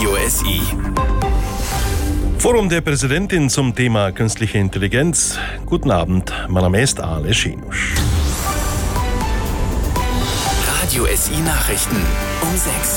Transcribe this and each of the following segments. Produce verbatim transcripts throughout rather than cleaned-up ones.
Radio S I. Forum der Präsidentin zum Thema künstliche Intelligenz. Guten Abend, mein Name ist Ale Schenusch. Radio S I Nachrichten um sechs.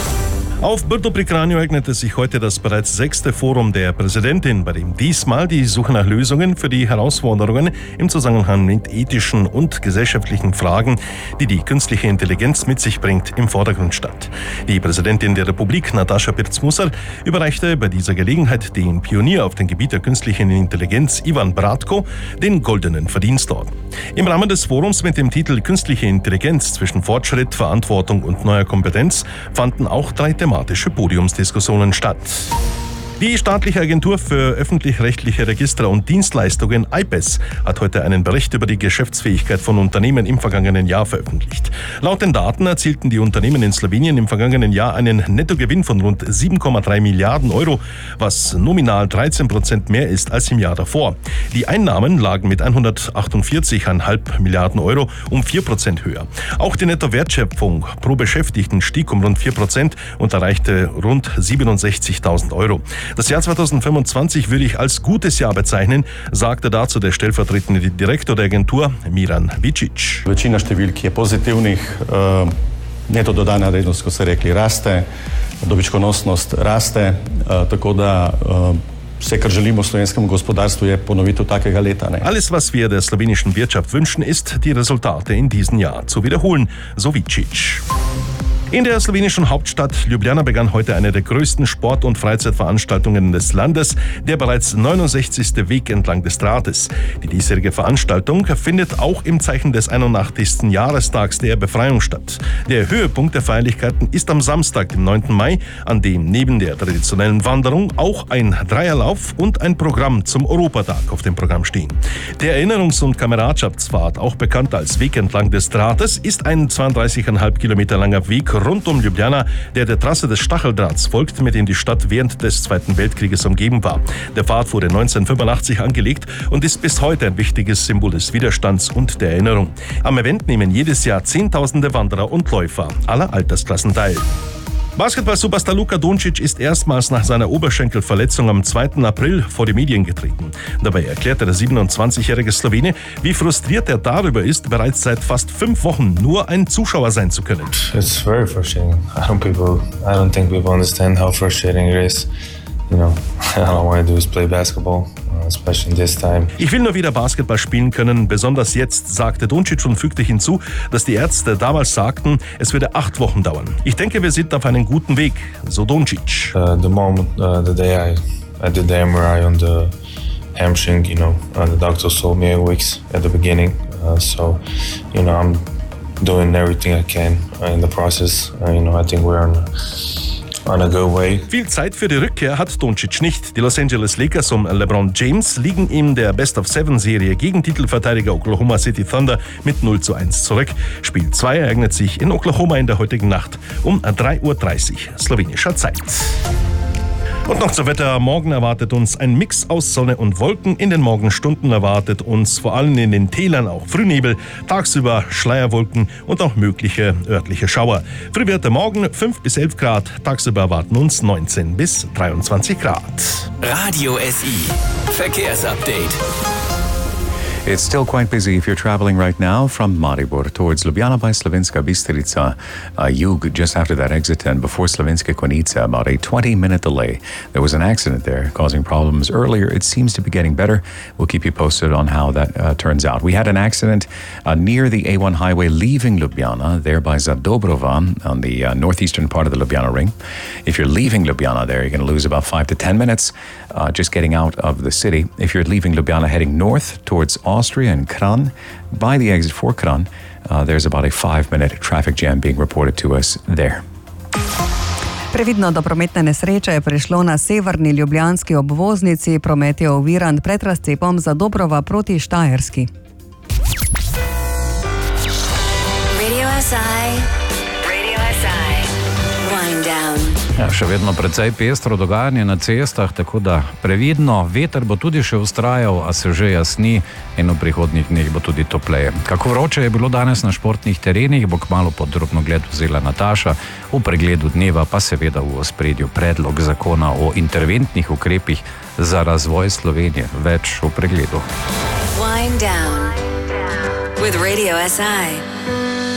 Auf Brdo pri Kranju ereignete sich heute das bereits sechste Forum der Präsidentin, bei dem diesmal die Suche nach Lösungen für die Herausforderungen im Zusammenhang mit ethischen und gesellschaftlichen Fragen, die die künstliche Intelligenz mit sich bringt, im Vordergrund stand. Die Präsidentin der Republik, Natascha Pirc-Musar, überreichte bei dieser Gelegenheit dem Pionier auf dem Gebiet der künstlichen Intelligenz, Ivan Bratko, den Goldenen Verdienstorden. Im Rahmen des Forums mit dem Titel Künstliche Intelligenz zwischen Fortschritt, Verantwortung und neuer Kompetenz fanden auch drei thematische Podiumsdiskussionen statt. Die staatliche Agentur für öffentlich-rechtliche Register und Dienstleistungen I P E S hat heute einen Bericht über die Geschäftsfähigkeit von Unternehmen im vergangenen Jahr veröffentlicht. Laut den Daten erzielten die Unternehmen in Slowenien im vergangenen Jahr einen Nettogewinn von rund sieben Komma drei Milliarden Euro, was nominal dreizehn Prozent mehr ist als im Jahr davor. Die Einnahmen lagen mit hundertachtundvierzig Komma fünf Milliarden Euro um vier Prozent höher. Auch die Nettowertschöpfung pro Beschäftigten stieg um rund vier Prozent und erreichte rund siebenundsechzigtausend Euro. Das Jahr zweitausendfünfundzwanzig würde ich als gutes Jahr bezeichnen, sagte dazu der stellvertretende Direktor der Agentur, Miran Vicic. Večina številk je pozitivnih, neto dodana vrednost, ko ste rekli, raste, dobičkonosnost raste, tako da vse, kar želimo slovenskemu gospodarstvu, je ponovitev takega leta. Ne? Alles, was wir der slowenischen Wirtschaft wünschen, ist, die Resultate in diesem Jahr zu wiederholen, so Vicic. In der slowenischen Hauptstadt Ljubljana begann heute eine der größten Sport- und Freizeitveranstaltungen des Landes, der bereits neunundsechzigste Weg entlang des Drahtes. Die diesjährige Veranstaltung findet auch im Zeichen des einundachtzigsten Jahrestags der Befreiung statt. Der Höhepunkt der Feierlichkeiten ist am Samstag, dem neunten Mai, an dem neben der traditionellen Wanderung auch ein Dreierlauf und ein Programm zum Europatag auf dem Programm stehen. Der Erinnerungs- und Kameradschaftsfahrt, auch bekannt als Weg entlang des Drahtes, ist ein zweiunddreißig Komma fünf Kilometer langer Weg rund um Ljubljana, der der Trasse des Stacheldrahts folgt, mit dem die Stadt während des Zweiten Weltkrieges umgeben war. Der Pfad wurde neunzehnhundertfünfundachtzig angelegt und ist bis heute ein wichtiges Symbol des Widerstands und der Erinnerung. Am Event nehmen jedes Jahr Zehntausende Wanderer und Läufer aller Altersklassen teil. Basketball-Superstar Luka Doncic ist erstmals nach seiner Oberschenkelverletzung am zweiten April vor die Medien getreten. Dabei erklärte der siebenundzwanzigjährige Slowene, wie frustriert er darüber ist, bereits seit fast fünf Wochen nur ein Zuschauer sein zu können. It's very frustrating. I don't people. I don't think people understand how frustrating it is. You know, all I want to do is play basketball, especially in this time. Ich will nur wieder Basketball spielen können, besonders jetzt, sagte Doncic und fügte hinzu, dass die Ärzte damals sagten, es würde acht Wochen dauern. Ich denke, wir sind auf einem guten Weg, so Doncic. Uh, the moment, uh, the day I, I did the M R I on the hamstring, you know, uh, the doctors told me eight weeks at the beginning. Uh, so, you know, I'm doing everything I can uh, in the process. Uh, you know, I think we're on On a good way. Viel Zeit für die Rückkehr hat Doncic nicht. Die Los Angeles Lakers um LeBron James liegen in der Best-of-Seven-Serie gegen Titelverteidiger Oklahoma City Thunder mit null zu eins zurück. Spiel zwei ereignet sich in Oklahoma in der heutigen Nacht um drei Uhr dreißig slowenischer Zeit. Und noch zum Wetter. Morgen erwartet uns ein Mix aus Sonne und Wolken. In den Morgenstunden erwartet uns vor allem in den Tälern auch Frühnebel, tagsüber Schleierwolken und auch mögliche örtliche Schauer. Früh wird der Morgen fünf bis elf Grad, tagsüber erwarten uns neunzehn bis dreiundzwanzig Grad. Radio S I Verkehrsupdate. It's still quite busy if you're traveling right now from Maribor towards Ljubljana by Slovenska Bistrica, uh, Jug, just after that exit, and before Slovenska Konica, about a twenty-minute delay. There was an accident there causing problems earlier. It seems to be getting better. We'll keep you posted on how that uh, turns out. We had an accident uh, near the A one highway leaving Ljubljana, there by Zadobrova on the uh, northeastern part of the Ljubljana ring. If you're leaving Ljubljana there, you're going to lose about five to ten minutes uh, just getting out of the city. If you're leaving Ljubljana heading north towards Austria and Kran, by the exit for Kran, uh, there's about a five-minute traffic jam being reported to us there. Previdno do prometne nesreče je prišlo na severni ljubljanski obvoznici. Promet je oviran pred razcepom Zadobrova proti Štajerski. Radio S I. Radio S I. Wind down. Ja, še vedno precej pestro dogajanje na cestah, tako da previdno, veter bo tudi še vztrajal, a se že jasni in v prihodnjih dneh bo tudi topleje. Kako vroče je bilo danes na športnih terenih, bo kmalu pod drobnogled vzela Nataša, v pregledu dneva pa seveda v ospredju predlog zakona o interventnih ukrepih za razvoj Slovenije. Več v pregledu. Wind down with Radio S I.